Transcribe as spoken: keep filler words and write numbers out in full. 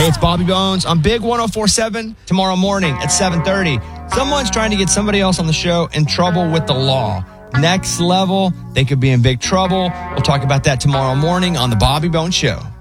Hey, it's Bobby Bones on Big one oh four point seven tomorrow morning at seven thirty. Someone's trying to get somebody else on the show in trouble with the law. Next level, they could be in big trouble. We'll talk about that tomorrow morning on The Bobby Bones Show.